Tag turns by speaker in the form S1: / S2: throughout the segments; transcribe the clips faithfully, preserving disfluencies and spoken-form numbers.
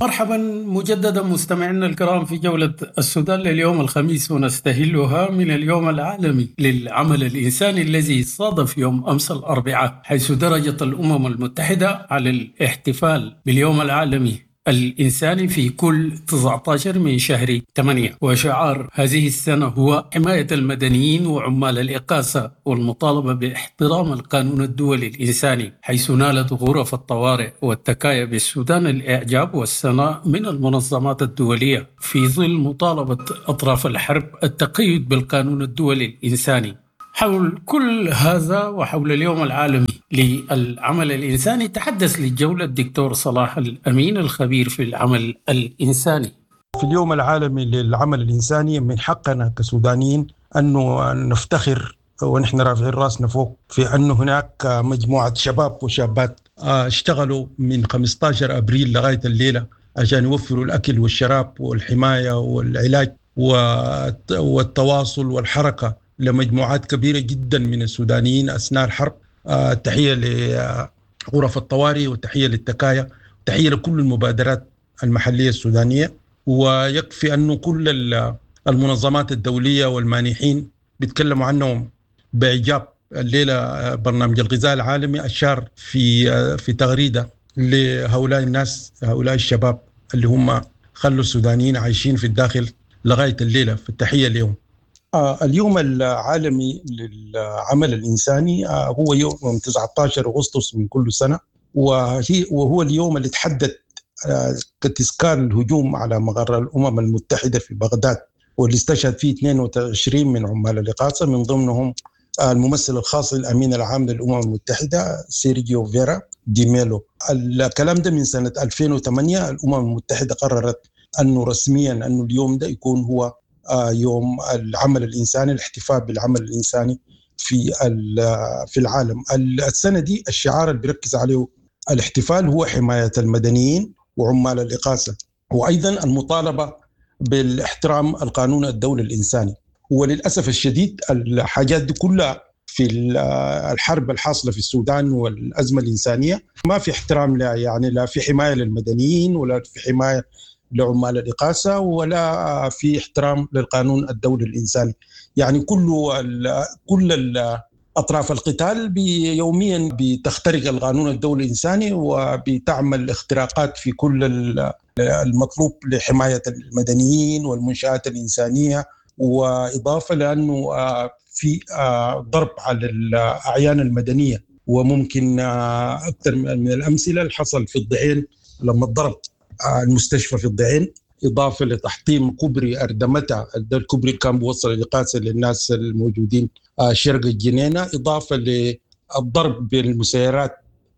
S1: مرحبا مجددا مستمعينا الكرام في جولة السودان لليوم الخميس، ونستهلها من اليوم العالمي للعمل الإنساني الذي صادف يوم أمس الأربعاء، حيث درجت الأمم المتحدة على الاحتفال باليوم العالمي الإنساني في كل تسعة عشر من شهر ثمانية. وشعار هذه السنة هو حماية المدنيين وعمال الإقاصة والمطالبة باحترام القانون الدولي الإنساني، حيث نالت غرف الطوارئ والتكايا بالسودان الإعجاب والثناء من المنظمات الدولية في ظل مطالبة أطراف الحرب التقيد بالقانون الدولي الإنساني. حول كل هذا وحول اليوم العالمي للعمل الإنساني تحدث للجولة الدكتور صلاح الأمين الخبير في العمل الإنساني.
S2: في اليوم العالمي للعمل الإنساني من حقنا كسودانيين أنه نفتخر ونحن رافعين راسنا فوق في أنه هناك مجموعة شباب وشابات اشتغلوا من خمسة عشر أبريل لغاية الليلة عشان يوفروا الأكل والشراب والحماية والعلاج والتواصل والحركة لمجموعات كبيرة جدا من السودانيين أثناء الحرب. آه، تحية لغرف الطوارئ وتحية للتكايا، تحية لكل المبادرات المحلية السودانية. ويكفي أنه كل المنظمات الدولية والمانحين بيتكلموا عنهم بإعجاب. الليلة برنامج الغذاء العالمي أشار في في تغريدة لهؤلاء الناس، هؤلاء الشباب اللي هم خلوا السودانيين عايشين في الداخل لغاية الليلة. في التحية اليوم. آه اليوم العالمي للعمل الإنساني آه هو يوم تسعة عشر أغسطس من كل سنة، وهي وهو اليوم اللي تحدد آه كتذكار الهجوم على مقر الأمم المتحدة في بغداد، واللي استشهد فيه اثنين وعشرين من عمال الإقاصة، من ضمنهم آه الممثل الخاص للأمين العام للأمم المتحدة سيرجيو فيرا دي ميلو. الكلام ده من سنة ألفين وثمانية الأمم المتحدة قررت أنه رسميا أنه اليوم ده يكون هو يوم العمل الإنساني، الاحتفال بالعمل الإنساني في في العالم. السنة دي الشعار اللي بيركز عليه الاحتفال هو حماية المدنيين وعمال الإقاصة، وأيضا المطالبة بالاحترام القانون الدولي الإنساني. وللأسف الشديد الحاجات دي كلها في الحرب الحاصلة في السودان والأزمة الإنسانية ما في احترام لها، يعني لا في حماية للمدنيين ولا في حماية لعمال الإقاصة ولا في احترام للقانون الدولي الإنساني. يعني كل ال كل ال أطراف القتال يوميا بتخترق القانون الدولي الإنساني وبتعمل اختراقات في كل المطلوب لحماية المدنيين والمنشآت الإنسانية، وإضافة لأنه في ضرب على الأعيان المدنية. وممكن أكثر من الأمثلة اللي حصل في الضعين لما ضرب المستشفى في الضعين، إضافة لتحطيم كوبري أردمتة، الكوبري كان بيوصل الإقاصة للناس الموجودين شرق الجنينة، إضافة للضرب بالمسيرات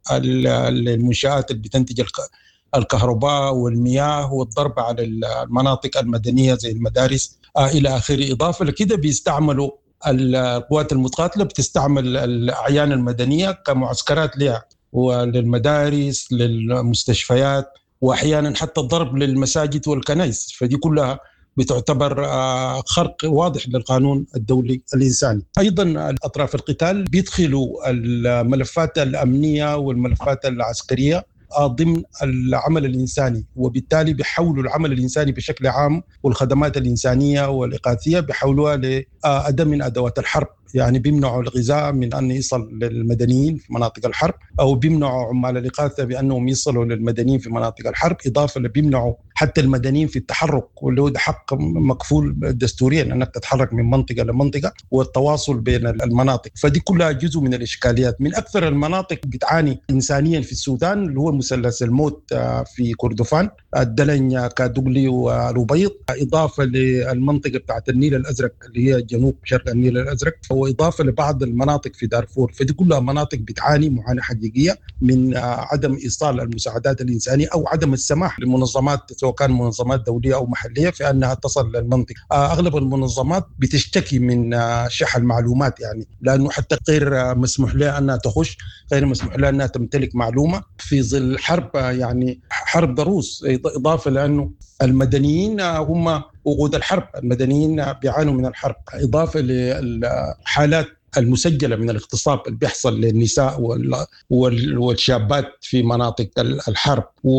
S2: المنشآت اللي بتنتج الكهرباء والمياه، والضرب على المناطق المدنية زي المدارس إلى آخره. إضافة لكده بيستعملوا القوات المتقاتلة بتستعمل الأعيان المدنية كمعسكرات لها وللمدارس للمستشفيات، وأحيانا حتى الضرب للمساجد والكنائس. فدي كلها بتعتبر خرق واضح للقانون الدولي الإنساني. أيضا أطراف القتال بيدخلوا الملفات الأمنية والملفات العسكرية ضمن العمل الإنساني، وبالتالي بيحولوا العمل الإنساني بشكل عام والخدمات الإنسانية والإغاثية بيحولوها لأداة من أدوات الحرب. يعني بيمنعوا الغذاء من أن يصل للمدنيين في مناطق الحرب، أو بيمنعوا عمال الإغاثة بأنهم يصلوا للمدنيين في مناطق الحرب، إضافة لبيمنعوا حتى المدنيين في التحرك، واللي هو ده حق مكفول دستوريا أنك تتحرك من منطقة لمنطقة والتواصل بين المناطق. فدي كلها جزء من الإشكاليات. من أكثر المناطق بتعاني إنسانيا في السودان اللي هو مثلث الموت في كردفان، الدلنيا، كادوغلي والأبيض، إضافة للمنطقة بتاعت النيل الأزرق اللي هي جنوب شرق النيل الأزرق، وإضافة لبعض المناطق في دارفور. فدي كلها مناطق بتعاني معاناة حقيقية من عدم إيصال المساعدات الإنسانية أو عدم السماح لمنظمات سواء كان منظمات دولية أو محلية في أنها تصل للمنطقة. أغلب المنظمات بتشتكي من شح المعلومات، يعني لأنه حتى غير مسموح لها أنها تخش، غير مسموح لها أنها تمتلك معلومة في ظل حرب، يعني حرب ضروس. إضافة لأنه المدنيين هم وقود الحرب، المدنيين بيعانوا من الحرب، إضافة لحالات المسجلة من الاغتصاب اللي بيحصل للنساء والشابات في مناطق الحرب،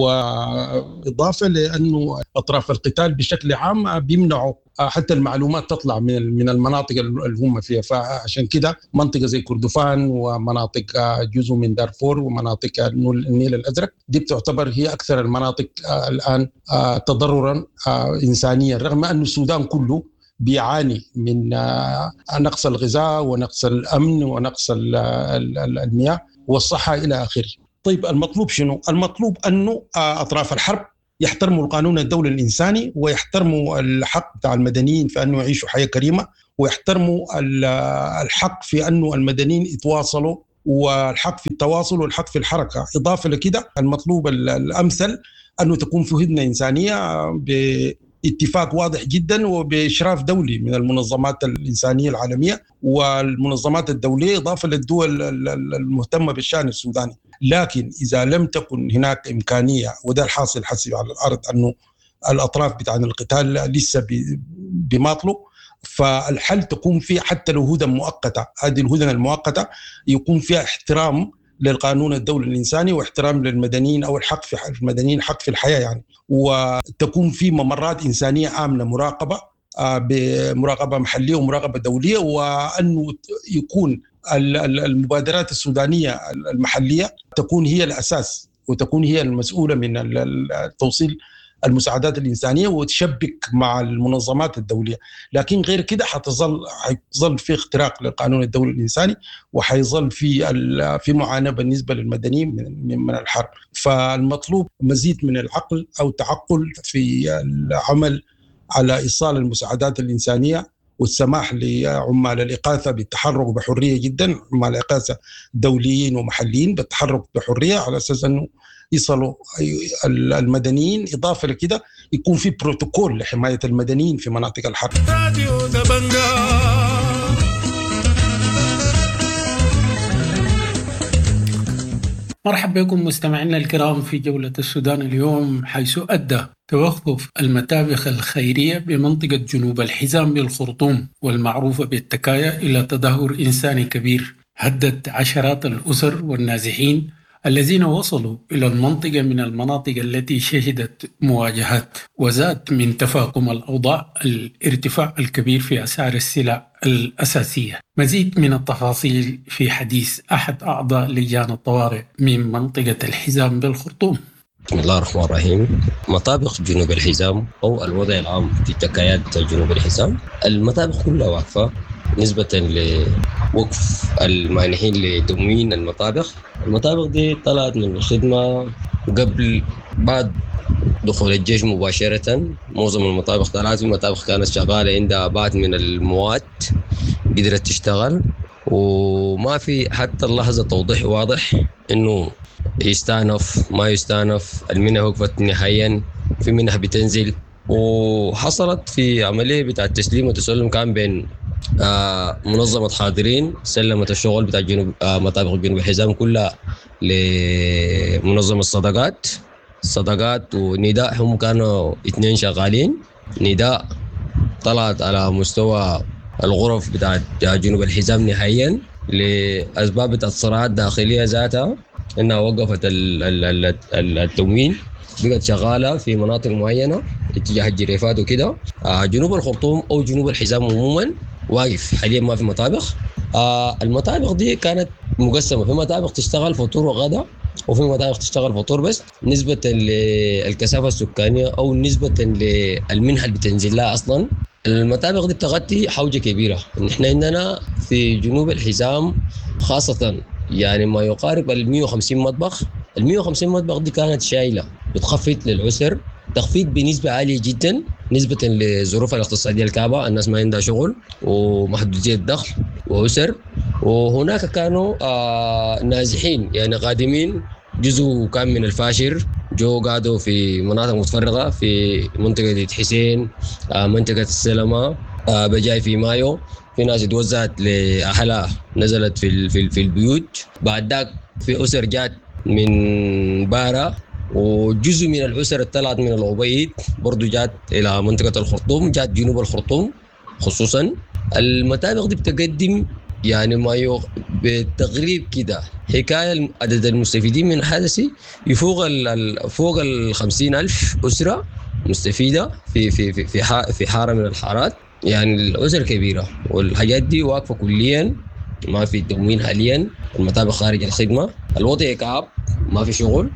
S2: وإضافة لأنه أطراف القتال بشكل عام بيمنعوا حتى المعلومات تطلع من من المناطق اللي هم فيها. فعشان كده منطقة زي كردفان ومناطق جزء من دارفور ومناطق النيل الأزرق دي بتعتبر هي أكثر المناطق الآن تضررا إنسانيا، رغم أن السودان كله بيعاني من نقص الغذاء ونقص الأمن ونقص المياه والصحة إلى آخره. طيب المطلوب شنو؟ المطلوب أنه أطراف الحرب يحترموا القانون الدولي الإنساني ويحترموا الحق بتاع المدنيين في أنه يعيشوا حياة كريمة، ويحترموا الحق في أنه المدنيين يتواصلوا، والحق في التواصل والحق في الحركة. إضافة لكده المطلوب الأمثل أنه تكون في هدنة إنسانية باتفاق واضح جدا وبإشراف دولي من المنظمات الإنسانية العالمية والمنظمات الدولية، إضافة للدول المهتمة بالشأن السوداني. لكن إذا لم تكن هناك إمكانية، وده الحاصل حسب على الأرض أنه الأطراف بتاع القتال لسه بماطلوا، فالحل تكون فيه حتى لو هدنة مؤقتة، هذه الهدنة المؤقتة يكون فيها احترام للقانون الدولي الإنساني واحترام للمدنيين أو الحق في المدنيين حق في الحياة يعني، وتكون في ممرات إنسانية آمنة مراقبة بمراقبة محلية ومراقبة دولية، وأنه يكون المبادرات السودانية المحلية تكون هي الأساس وتكون هي المسؤولة من توصيل المساعدات الإنسانية وتشبك مع المنظمات الدولية. لكن غير كده حتظل حيظل في اختراق للقانون الدولي الإنساني، وحيظل في في معاناة بالنسبة للمدنيين من من الحرب. فالمطلوب مزيد من العقل أو تعقل في العمل على إيصال المساعدات الإنسانية والسماح لعمال الإغاثة بالتحرك بحرية جدا، عمال الإغاثة دوليين ومحليين بالتحرك بحرية على أساس أنه يصلوا المدنيين. إضافة لكده يكون في بروتوكول لحماية المدنيين في مناطق الحرب.
S1: مرحبا بكم مستمعينا الكرام في جولة السودان اليوم، حيث أدى توقف المتابخ الخيرية بمنطقة جنوب الحزام بالخرطوم والمعروفة بالتكايا إلى تدهور إنساني كبير هدد عشرات الأسر والنازحين الذين وصلوا إلى المنطقة من المناطق التي شهدت مواجهات. وزاد من تفاقم الأوضاع الارتفاع الكبير في أسعار السلع الأساسية. مزيد من التفاصيل في حديث أحد أعضاء لجان الطوارئ من منطقة الحزام بالخرطوم.
S3: بسم الله الرحمن الرحيم. مطابخ جنوب الحزام أو الوضع العام في تكايات جنوب الحزام، المطابخ كلها واقفة نسبة لوقف المانحين لتموين المطابخ. المطابخ دي طلعت من الخدمة قبل بعد دخول الجيش مباشرة. معظم المطابخ طلعت، المطابخ كانت شغالة عندها بعض من المواد قدرت تشتغل، وما في حتى اللحظة توضيح واضح إنه يستأنف ما يستأنف. المنح وقفت نهائيا، في منح بتنزل. وحصلت في عملية بتاع التسليم والتسلم كان بين آه منظمة حاضرين سلمت الشغل بتاع جنوب آه مطابخ جنوب الحزام كلها لمنظمة الصدقات الصدقات ونداء. هم كانوا اثنين شغالين. نداء طلعت على مستوى الغرف بتاع جنوب الحزام نهائيا لأسباب بتاع الصراعات الداخلية ذاتها، إنها وقفت التموين، بقت شغالة في مناطق معينة اتجاه الجريفات وكده. آه جنوب الخرطوم أو جنوب الحزام عموما واقف حاليا، ما في مطابخ. آه المطابخ دي كانت مقسمة، في مطابخ تشتغل فطور وغدا، وفي مطابخ تشتغل فطور بس، نسبة للكثافة السكانية أو نسبة للمنحة اللي بتنزل لها. أصلا المطابخ دي بتغطي حوجة كبيرة. نحن عندنا في جنوب الحزام خاصة يعني ما يقارب ال مئة وخمسين مطبخ. ال مئة وخمسين مطبخ دي كانت شايلة بتخفض للعسر، تخفيض بنسبة عالية جدا نسبة لظروف الاقتصادية الكعبة. الناس ما عندها شغل ومحدودية دخل وعسر. وهناك كانوا آه نازحين يعني قادمين، جزء كان من الفاشر جو قعدوا في مناطق متفرقة في منطقة حسين، آه منطقة السلمة، آه بجاي في مايو. في ناس اتوزعت لأهلها نزلت في في في البيوت. بعد ذاك في أسر جات من بارا، وجزء من الأسر طلعت من العبيد برضو جات إلى منطقة الخرطوم، جات جنوب الخرطوم خصوصا. المطابخ دي بتقدم يعني ما يو... بالتقريب كده حكاية عدد المستفيدين من الحدث يفوق ال... فوق ال خمسين ألف أسرة مستفيدة في في في في, ح... في حارة من الحارات. يعني الأسرة كبيرة والحاجات دي واقفة كليا، ما في تموين حاليا، المطابخ خارج الخدمة، الوضع كعب، ما في شغل.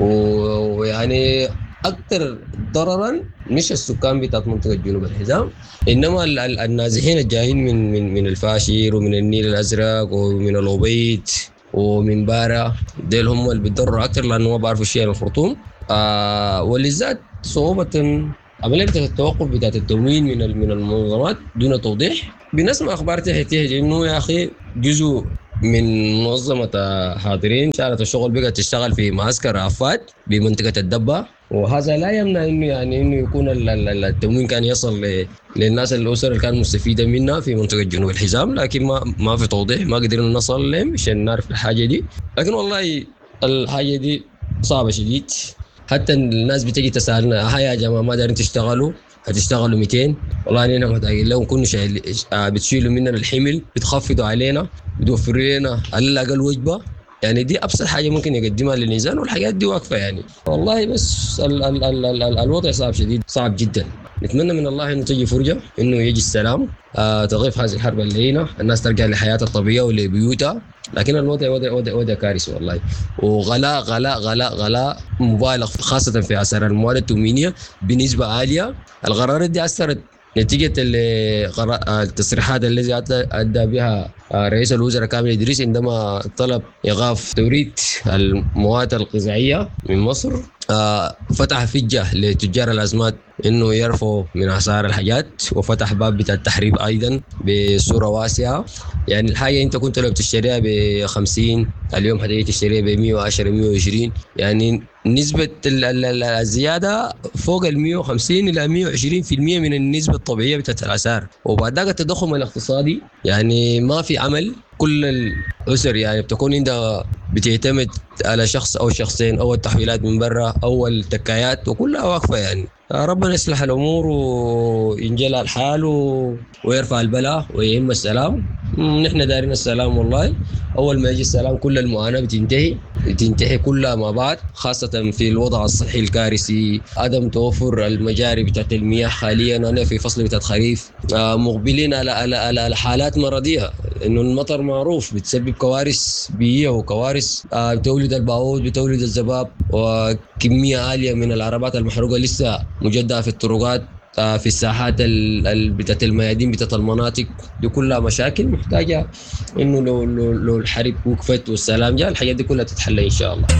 S3: ويعني أكثر ضررا مش السكان بتاعت منطقة جنوب الحزام، إنما النازحين الجايين من من من الفاشير ومن النيل الأزرق ومن الأبيض ومن بارا، ديل هم اللي بيتضرروا أكثر لأنه ما بعرفوا شيء عن الخرطوم. آه ولذات صعوبة عملية التوقف بتاعت التموين من من المنظمات دون توضيح. بنسمع أخبار تحتيه إنه يا أخي جزء من منظمة حاضرين شارة الشغل بقت تشتغل في معسكر عفات بمنطقة الدبة، وهذا لا يمنع إنه يعني إنه يكون التموين كان يصل للناس الأسر اللي كان مستفيدة منها في منطقة جنوب الحزام، لكن ما ما في توضيح، ما قدرنا نصل لهم عشان نعرف الحاجة دي. لكن والله الحاجة دي صعبة شديد، حتى الناس بتجي تسألنا هيا يا جماعة ما دارين تشتغلوا، هتشتغلوا مئتين، والله أننا محتاجين لهم كنا شايل بتشيلوا مننا الحمل، بتخفضوا علينا، بتوفروا لنا على الأقل وجبة. يعني دي أبسط حاجة ممكن يقدمها للإنسان، والحاجات دي واقفة يعني. والله بس ال ال ال ال ال الوضع صعب شديد، صعب جدا. نتمنى من الله إنه تجي فرجة، إنه يجي السلام، آه تغيب هذه الحرب اللي هنا، الناس ترجع لحياتها الطبيعية ولبيوتها. لكن الوضع وضع وضع وضع كارثي والله، وغلاء غلاء غلاء غلاء مبالغ، خاصة في أسعار المواد التموينية بنسبة عالية. القرارات دي أثرت نتيجة التصريحات التي أدى بها رئيس الوزراء كامل إدريس عندما طلب إيقاف توريد المواد الغذائية من مصر. فتح فجة لتجار الأزمات إنه يرفعوا من أسعار الحاجات، وفتح باب بتاع التحريب أيضا بصورة واسعة. يعني الحاجة أنت كنت لو بتشتريها بخمسين اليوم هتيجي تشتريها بمية وعشرة مية وعشرين، يعني نسبة الزيادة فوق المية وخمسين إلى مية وعشرين في المية من النسبة الطبيعية بتاعت الأسعار. وبعد ذلك التضخم الاقتصادي، يعني ما في عمل، كل الأسر يعني بتكون عندها بتعتمد على شخص أو شخصين أو التحويلات من برا أو التكايات، وكلها واقفة. يعني ربنا يصلح الأمور وينجلها الحال ويرفع البلاء ويهم السلام. نحن دارين السلام والله، أول ما يجي السلام كل المعاناة بتنتهي تنتهي كلها مع بعض، خاصة في الوضع الصحي الكارثي، عدم توفر المجاري بتاعت المياه حاليا. أنا في فصل بتاعت خريف مقبلين على على على حالات مرضية، إنه المطر معروف بتسبب كوارث بيئية وكوارث بتولد البعوض، بتولد الذباب، وكمية عالية من العربات المحروقة لسه مجددة في الطرقات، في الساحات بتاعت الميادين بتاعت المناطق دي، كلها مشاكل محتاجة إنه لو لو لو الحرب وقفت والسلام جاء الحاجات دي كلها تتحل إن شاء الله.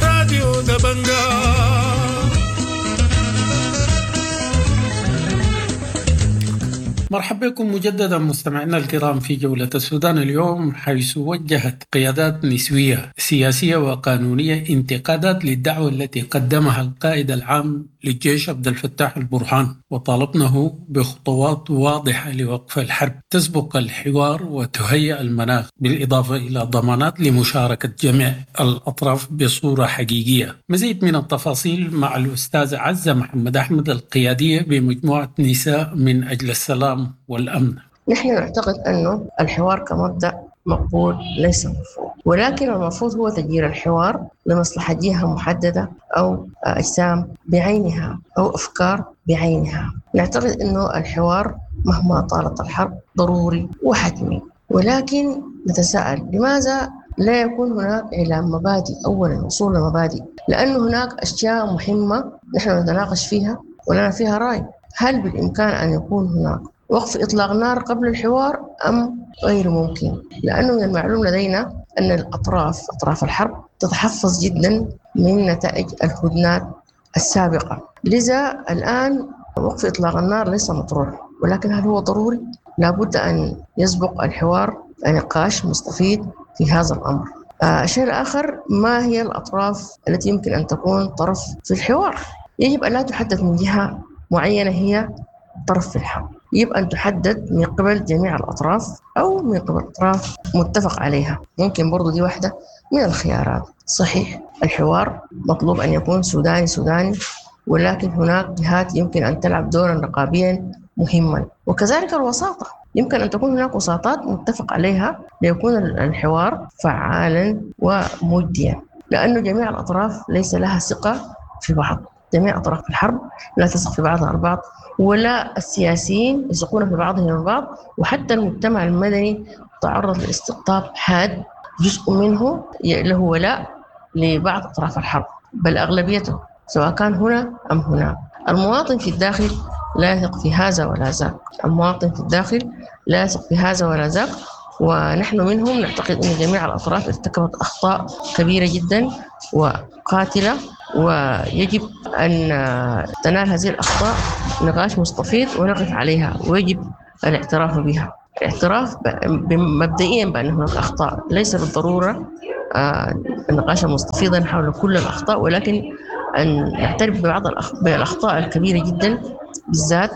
S1: مرحبا بكم مجددا مستمعينا الكرام في جولة السودان اليوم، حيث وجهت قيادات نسوية سياسية وقانونية انتقادات للدعوة التي قدمها القائد العام للجيش عبد الفتاح البرهان، وطالبنه بخطوات واضحة لوقف الحرب تسبق الحوار وتهيئ المناخ، بالإضافة إلى ضمانات لمشاركة جميع الأطراف بصورة حقيقية. مزيد من التفاصيل مع الأستاذ عزة محمد أحمد، القيادية بمجموعة نساء من أجل السلام والأمن.
S4: نحن نعتقد أنه الحوار كمبدأ مقبول ليس مرفوض، ولكن المفروض هو تغيير الحوار لمصلحة جهة محددة أو أجسام بعينها أو أفكار بعينها. نعتقد أنه الحوار مهما طالت الحرب ضروري وحتمي، ولكن نتساءل لماذا لا يكون هناك إعلان مبادئ؟ أولا وصول مبادئ، لأن هناك أشياء مهمة نحن نتناقش فيها ولنا فيها رأي. هل بالإمكان أن يكون هناك وقف إطلاق نار قبل الحوار أم غير ممكن؟ لأنه من المعلوم لدينا أن الأطراف أطراف الحرب تتحفظ جدا من نتائج الهدنات السابقة، لذا الآن وقف إطلاق النار ليس مطروح، ولكن هل هو ضروري؟ لابد أن يسبق الحوار نقاش مستفيد في هذا الأمر. الشيء الآخر، ما هي الأطراف التي يمكن أن تكون طرف في الحوار؟ يجب أن لا تحدد من جهة معينة هي طرف في الحرب، يجب أن تحدد من قبل جميع الأطراف أو من قبل أطراف متفق عليها. ممكن برضو دي واحدة من الخيارات. صحيح الحوار مطلوب أن يكون سوداني سوداني، ولكن هناك جهات يمكن أن تلعب دورا رقابيا مهما، وكذلك الوساطة. يمكن أن تكون هناك وساطات متفق عليها ليكون الحوار فعالا ومجديا، لأنه جميع الأطراف ليس لها ثقة في بعض. جميع أطراف الحرب لا تثق في بعضها البعض، ولا السياسيين يثقون في بعضهم البعض، وحتى المجتمع المدني تعرض لاستقطاب حاد جزء منه له ولاء لبعض أطراف الحرب، بل أغلبيته سواء كان هنا أم هنا. المواطن في الداخل لا يثق في هذا ولا ذاك، المواطن في الداخل لا يثق في هذا ولا ذاك، ونحن منهم نعتقد أن جميع الأطراف ارتكبت أخطاء كبيرة جدا وقاتلة، ويجب أن تنال هذه الأخطاء نقاش مستفيض ونقف عليها، ويجب الاعتراف بها. الاعتراف مبدئيا بأن هناك أخطاء، ليس بالضرورة النقاش المستفيض حول كل الأخطاء، ولكن أن نعترف ببعض الأخطاء الكبيرة جدا، بالذات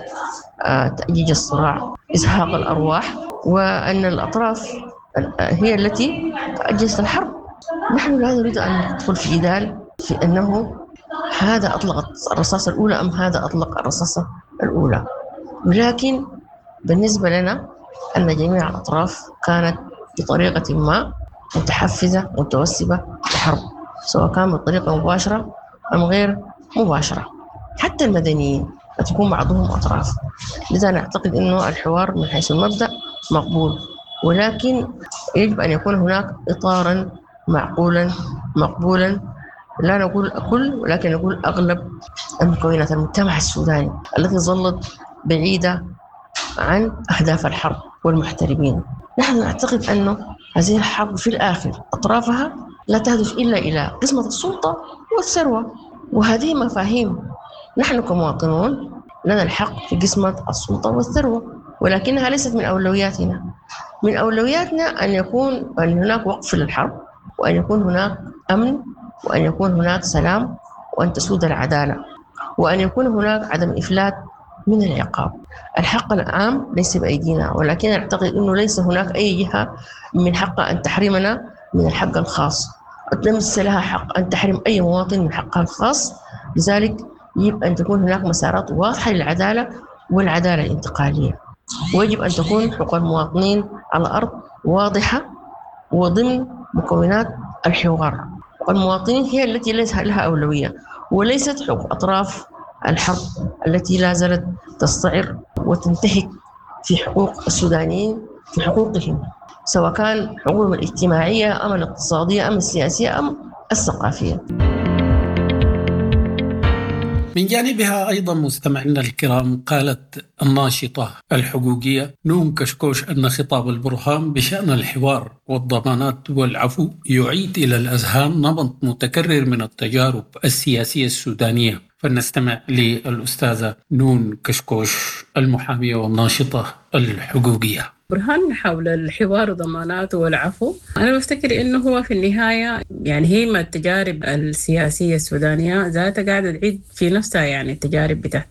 S4: تأجيج الصراع، إزهاق الأرواح، وأن الأطراف هي التي أجلت الحرب. نحن لا نريد أن ندخل في جدال في أنه هذا أطلق الرصاصة الأولى أم هذا أطلق الرصاصة الأولى، ولكن بالنسبة لنا أن جميع الأطراف كانت بطريقة ما متحفزة متوسبة لحرب، سواء كان بطريقة مباشرة أم غير مباشرة. حتى المدنيين تكون بعضهم أطراف. لذا نعتقد أنه الحوار من حيث المبدأ مقبول، ولكن يجب أن يكون هناك إطاراً معقولاً مقبولاً، لا نقول الكل ولكن نقول أغلب المكونات المجتمع السوداني التي ظلت بعيدة عن أهداف الحرب والمحترمين. نحن نعتقد أنه هذه الحرب في الآخر أطرافها لا تهدف إلا إلى قسمة السلطة والثروة، وهذه مفاهيم نحن كمواطنون لنا الحق في قسمة السلطة والثروة، ولكنها ليست من أولوياتنا. من أولوياتنا أن يكون أن هناك وقف للحرب، وأن يكون هناك أمن، وأن يكون هناك سلام، وأن تسود العدالة، وأن يكون هناك عدم إفلات من العقاب. الحق العام ليس بأيدينا، ولكن أعتقد أنه ليس هناك أي جهة من حقها أن تحرمنا من الحق الخاص، ليس لها حق أن تحرم أي مواطن من حقها الخاص. لذلك يجب أن تكون هناك مسارات واضحة للعدالة والعدالة الانتقالية، ويجب أن تكون حقوق المواطنين على الأرض واضحة وضمن مكونات الحوار. والمواطنين هي التي ليس لها أولوية، وليست حقوق أطراف الحرب التي لا زالت تستعر وتنتهك في حقوق السودانيين، في حقوقهم سواء كان حقوقهم الاجتماعية أم الاقتصادية أم السياسية أم الثقافية.
S1: من جانبها أيضا مستمعينا الكرام، قالت الناشطة الحقوقية نون كشكوش أن خطاب البرهان بشأن الحوار والضمانات والعفو يعيد إلى الأذهان نمط متكرر من التجارب السياسية السودانية. فلنستمع للأستاذة نون كشكوش المحامية والناشطة الحقوقية.
S5: برهان حول الحوار وضماناته والعفو، أنا بفتكر إنه هو في النهاية يعني هي ما التجارب السياسية السودانية ذاتها قاعدة تعيد في نفسها، يعني التجارب بتاعت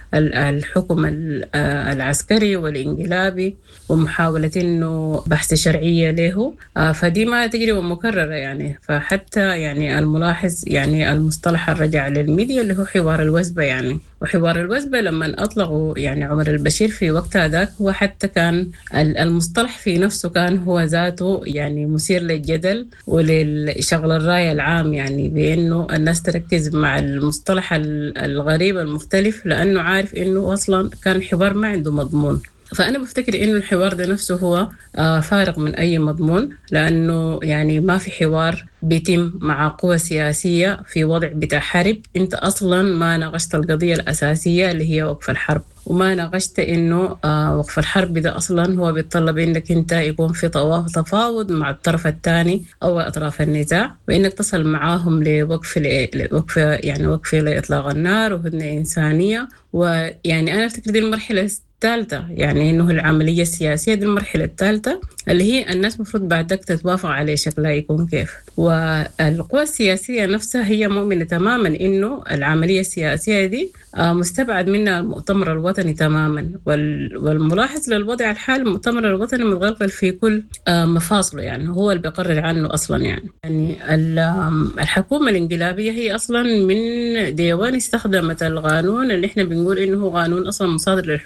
S5: الحكم العسكري والإنقلابي ومحاولة إنه بحث شرعية له، فدي ما تجربة مكررة يعني. فحتى يعني الملاحظ يعني المصطلح الرجع للميديا اللي هو حوار الوزبة يعني، وحوار الوزبة لما أطلقوا يعني عمر البشير في وقتها ذاك، هو حتى كان المصطلح في نفسه كان هو ذاته يعني مثير للجدل وللشغل الرأي العام، يعني بأنه الناس تركز مع المصطلح الغريب المختلف، لأنه عارف أنه أصلا كان الحوار ما عنده مضمون. فأنا بفتكر إنه الحوار ده نفسه هو فارغ من أي مضمون، لأنه يعني ما في حوار بيتم مع قوى سياسية في وضع بتاع حرب. أنت أصلا ما ناقشت القضية الأساسية اللي هي وقف الحرب، وما ناقشت إنه وقف الحرب ده أصلا هو بيتطلب إنك أنت يكون في تفاوض مع الطرف الثاني أو أطراف النزاع، وإنك تصل معاهم لوقف لوقف يعني وقف لإطلاق النار وهدنة إنسانية. ويعني أنا أفتكر دي المرحلة الثالثة، يعني إنه العملية السياسية دي المرحلة الثالثة اللي هي الناس مفروض بعدك تتوافق عليه شكلها يكون كيف. والقوى السياسية نفسها هي مؤمنة تماما إنه العملية السياسية دي مستبعد منها المؤتمر الوطني تماما، والملاحظ للوضع الحالي المؤتمر الوطني متغلغل في كل مفاصله، يعني هو اللي بيقرر عنه أصلا. يعني يعني الحكومة الانقلابية هي أصلا من ديوان استخدمت القانون اللي إحنا بنقول إنه هو قانون أصلا مصادر للحقوق والحريات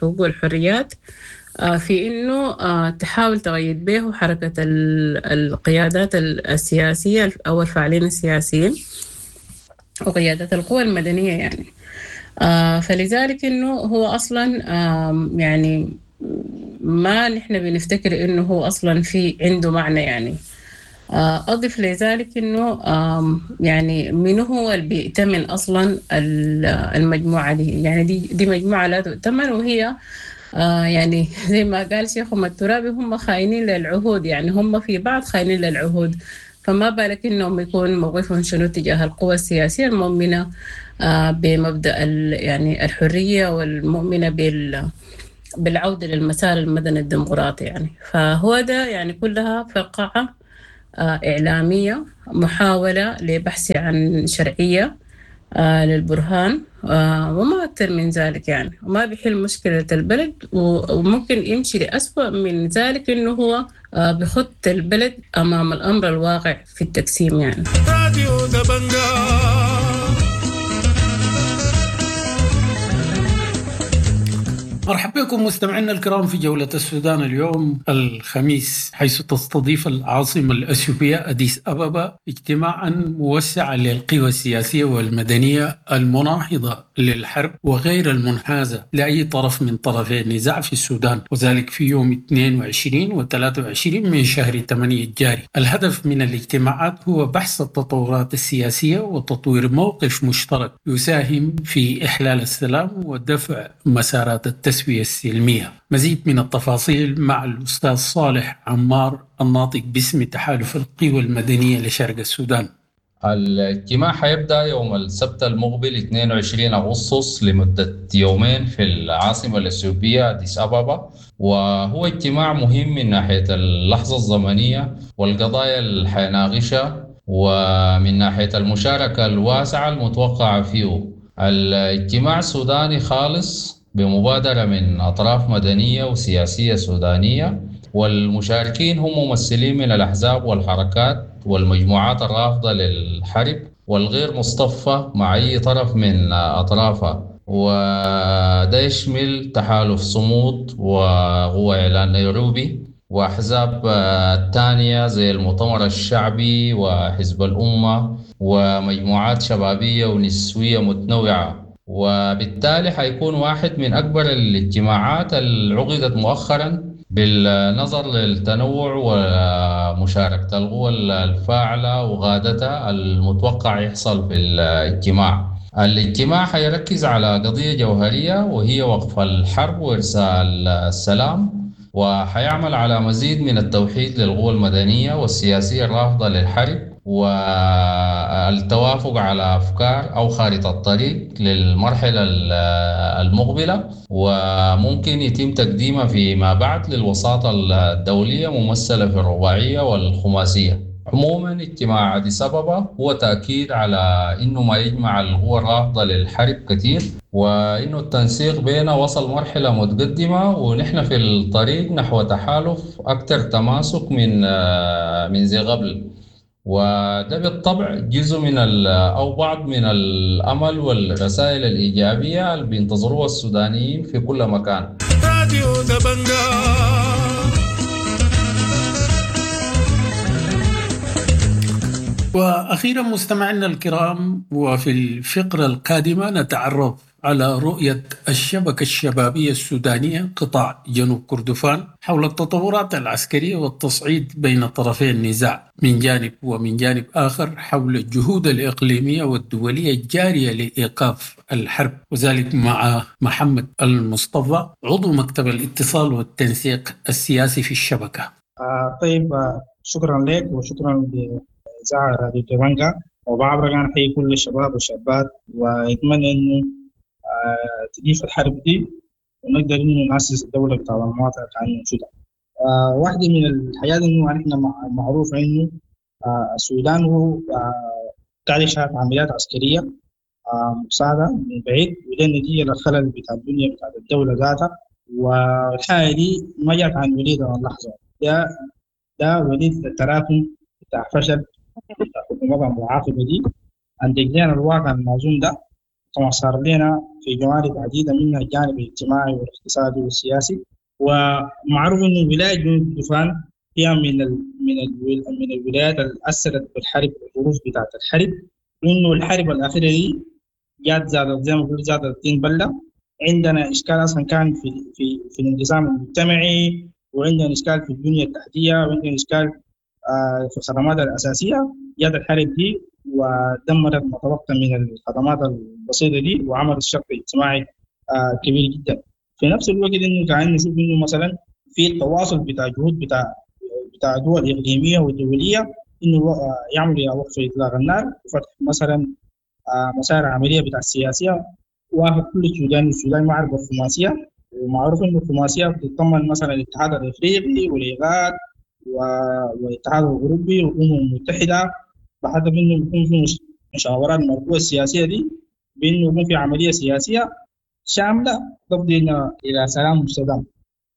S5: الحريات في إنه تحاول تغيد به حركة القيادات السياسية أو الفاعلين السياسيين وقيادات القوى المدنية يعني. فلذلك إنه هو أصلا يعني ما نحن بنفتكر إنه هو أصلا في عنده معنى يعني. أضف لذلك إنه يعني من هو اللي بيأتمن أصلا المجموعة دي يعني دي دي مجموعة لا تؤتمن، وهي يعني زي ما قال شيخهم الترابي هم خاينين للعهود يعني هم في بعض خاينين للعهود، فما بالك إنهم يكون موقفهم شنو تجاه القوى السياسية المؤمنة بمبدأ يعني الحرية والمؤمنة بال بالعودة للمسار المدني الديمقراطي يعني. فهو ده يعني كلها فقاعة إعلامية محاولة لبحث عن شرعية للبرهان وما أكثر من ذلك يعني، وما بيحل مشكلة البلد وممكن يمشي لأسوأ من ذلك إنه هو بخط البلد أمام الأمر الواقع في التقسيم يعني.
S1: مرحبا بكم مستمعينا الكرام في جولة السودان اليوم الخميس، حيث تستضيف العاصمة الأثيوبية أديس أبابا اجتماعا موسعا للقوى السياسية والمدنية المناهضة للحرب وغير المنحازة لأي طرف من طرفي النزاع في السودان، وذلك في يوم اثنين وعشرين و ثلاثة وعشرين من شهر ثمانية الجاري. الهدف من الاجتماعات هو بحث التطورات السياسية وتطوير موقف مشترك يساهم في إحلال السلام ودفع مسارات التسوية التسوية السلمية. مزيد من التفاصيل مع الأستاذ صالح عمار الناطق باسم تحالف القوى المدنية لشرق السودان.
S6: الاجتماع حيبدأ يوم السبت المقبل اثنين وعشرين أغسطس لمدة يومين في العاصمة الأثيوبية أديس أبابا، وهو اجتماع مهم من ناحية اللحظة الزمنية والقضايا اللي حيناقشها ومن ناحية المشاركة الواسعة المتوقعة فيه. الاجتماع سوداني خالص بمبادرة من أطراف مدنية وسياسية سودانية، والمشاركين هم ممثلين من الأحزاب والحركات والمجموعات الرافضة للحرب والغير مصطفى مع أي طرف من أطرافها، وده يشمل تحالف صمود وقوى إعلان نيروبي وأحزاب تانية زي المؤتمر الشعبي وحزب الأمة ومجموعات شبابية ونسوية متنوعة. وبالتالي حيكون واحد من أكبر الاجتماعات اللي عقدت مؤخرا بالنظر للتنوع ومشاركة القوى الفاعلة وغادتها المتوقع يحصل في الاجتماع. الاجتماع حيركز على قضية جوهرية وهي وقف الحرب وإرسال السلام، وحيعمل على مزيد من التوحيد للقوى المدنية والسياسية الرافضة للحرب والتوافق على أفكار أو خارطة الطريق للمرحلة المقبلة، وممكن يتم تقديمها فيما بعد للوساطة الدولية ممثلة في الرباعية والخماسية. عموما اجتماع أديس أبابا هو تأكيد على إنه ما يجمع القوى الرافضة للحرب كثير، وإنه التنسيق بينه وصل مرحلة متقدمة ونحن في الطريق نحو تحالف أكثر تماسك من من زي قبل، وده بالطبع جزء من أو بعض من الأمل والرسائل الإيجابية اللي بينتظروها السودانيين في كل مكان.
S1: وأخيرا مستمعينا الكرام، وفي الفقرة القادمة نتعرف على رؤية الشبكة الشبابية السودانية قطاع جنوب كردفان حول التطورات العسكرية والتصعيد بين طرفي النزاع من جانب، ومن جانب آخر حول الجهود الإقليمية والدولية الجارية لإيقاف الحرب، وذلك مع محمد المصطفى عضو مكتب الاتصال والتنسيق السياسي في الشبكة.
S7: آه طيب آه شكرا لك وشكرا لإذاعة راديو تبانجا، وبعبر عن حي كل الشباب والشابات، ويتمنى إنه آه تجيف الحرب دي ونقدر إنه نأسس الدولة بتاع المواطن كأنه موجودة. آه واحدة من الحاجات إنه إحنا معروف إنه آه السودان هو آه قاعد يشهد عمليات عسكرية آه مساعدة من بعيد، وده النتيجة للخلل بتاع الدنيا بتاع الدولة ذاتها، والحاجة دي ما جات عن وليد ولا لحظة، ده ده وليد التراكم بتاع فشل بتاع الحكومات المعاقبة دي. عند جينا الواقع المعزوم ده طبعا صار لنا في جوانب عديدة منها الجانب الاجتماعي والاقتصادي والسياسي. ومعروف إنه ولاية جنوب كردفان هي من ال من ال من الولايات اللي أثرت بالحرب والظروف بتاعت الحرب، لأنه الحرب الأخيرة دي جات زادت زي ما بقول زادت الطين بلة. عندنا إشكال أصلا كان في في في الانقسام المجتمعي، وعندنا إشكال في البنية التحتية، وعندنا إشكال آه في الخدمات الأساسية. جات الحرب دي ودمرت ما تبقى من الخدمات البسيطة دي وعملت شق اجتماعي آه كبير جدا. في نفس الوقت إنه كان نشوف إنه مثلا في التواصل بتاع جهود بتاع بتاع دول إقليمية ودولية إنه يعملوا وقف إطلاق النار وفتح مثلا مسار عملية بتاع السياسية وافق كل السودان. السودان معرفة الخماسية، ومعروف إنه الخماسية بتتضمن مثلا الاتحاد الإفريقي والإيغاد والاتحاد الأوروبي والأمم المتحدة، بحيث إنه يكون في مشاورات مربوطة السياسية دي بإنه يكون في عملية سياسية شاملة تفضي إلى سلام مستدام.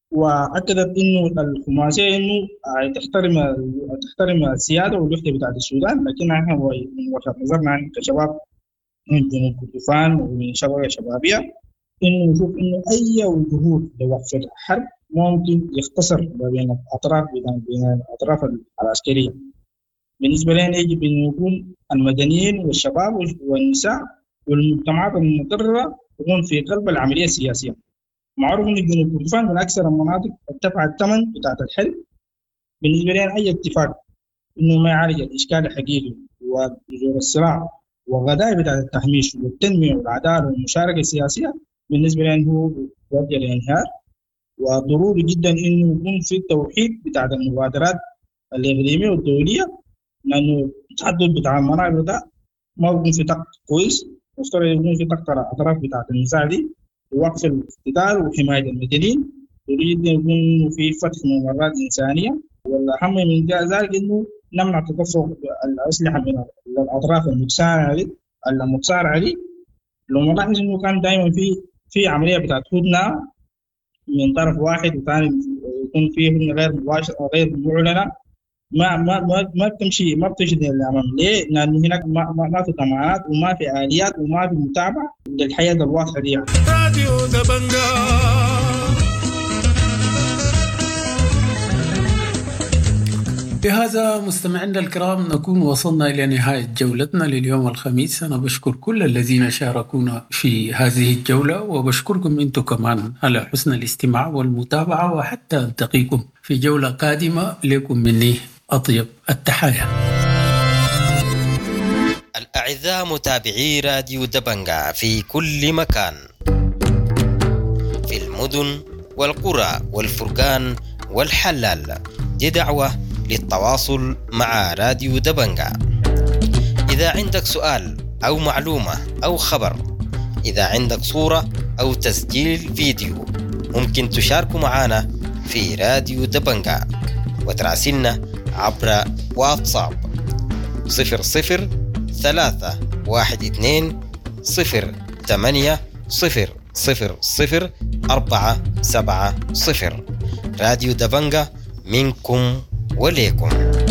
S7: واكدت انه الخماسيه انه تحترم تحترم السياده والوحده بتاعت السودان، لكن احنا من وجهه نظرنا كشباب من جنوب كردفان ومن شباب شبابيه انه نشوف انه اي جهود لوقف الحرب ممكن يختصر بين الاطراف بين الاطراف العسكريه. بالنسبه لنا يجب ان يكون المدنيين والشباب والنساء والمجتمعات المضطره يكون في قلب العمليه السياسيه. معروف ان جنوب كردفان من اكثر المناطق ارتفع الثمن بتاعت الحرب. بالنسبه لنا اي اتفاق انه ما يعالج الاشكال الحقيقي وجذور الصراع والغداء بتاعت التهميش والتنميه والعداله والمشاركه السياسيه بالنسبه لنا هو يؤدي للانهيار. وضروري جدا انه يكون في التوحيد بتاعت المبادرات الاقليميه والدوليه، لانه التحدث بتاع المناطق ده ما بيكون في طاقه كويس، مفترض يكون في طاقه الاطراف بتاعت النزاع دي ووقف الاقتتال وحماية المدنيين. يريد أن يكون في فتح ممرات إنسانية، والأهم من ذلك أنه نمنع تدفق الأسلحة من الأطراف المتصارعة المتصارعة عليه. لو نلاحظ أنه كان دائما في في عملية بتاعت هدنة من طرف واحد وثاني يكون فيه هدنة غير مباشرة غير معلنة، ما ما ما ما بتمشي ما بتمشي للأمام. ليه؟ لأنه هناك ما ما, ما في ضمانات وما في آليات وما في متابعة للحياة الواضحة دي. راديو دبنجا.
S1: بهذا مستمعينا الكرام نكون وصلنا إلى نهاية جولتنا لليوم الخميس. أنا بشكر كل الذين شاركونا في هذه الجولة، وبشكركم أنتم كمان على حسن الاستماع والمتابعة، وحتى ألتقيكم في جولة قادمة. لكم مني أطيب التحايا.
S8: الأعزاء متابعي راديو دبنجا في كل مكان، في المدن والقرى والفرقان والحلال، دي دعوة للتواصل مع راديو دبنجا. إذا عندك سؤال أو معلومة أو خبر، إذا عندك صورة أو تسجيل فيديو، ممكن تشاركوا معنا في راديو دبنجا وتراسلنا عبر واتساب صفر صفر ثلاثة واحد اثنين صفر ثمانية صفر صفر صفر أربعة سبعة صفر. راديو دبنجا منكم وليكم.